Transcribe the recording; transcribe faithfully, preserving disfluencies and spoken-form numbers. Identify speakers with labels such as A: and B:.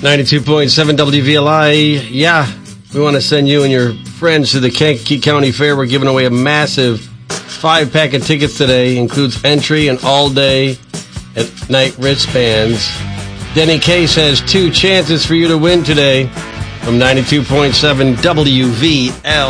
A: ninety-two point seven W V L I. Yeah, we want to send you and your friends to the Kankakee County Fair. We're giving away a massive five-pack of tickets today. Includes entry and all-day at night wristbands. Denny Case has two chances for you to win today from ninety-two point seven W V L.